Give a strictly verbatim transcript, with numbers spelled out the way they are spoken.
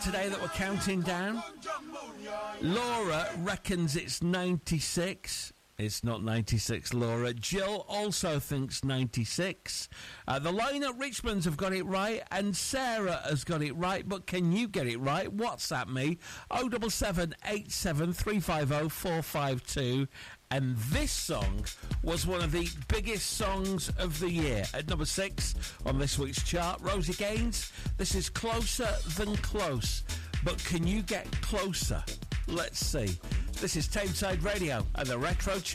Today that we're counting down. Laura reckons it's ninety-six. It's not ninety-six, Laura. Jill also thinks ninety-six. Uh, the line at Richmond's have got it right, and Sarah has got it right, but can you get it right? WhatsApp me, oh seven seven eight seven three five oh four five two. And this song was one of the biggest songs of the year. At number six on this week's chart, Rosie Gaines, this is Closer Than Close. But can you get closer? Let's see. This is Tameside Radio and the Retro